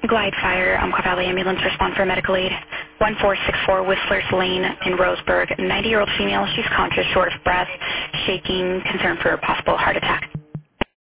Glide Fire, Umpqua Valley Ambulance, respond for medical aid. 1464 Whistler's Lane in Roseburg. 90-year-old female. She's conscious, short of breath, shaking, concern for a possible heart attack.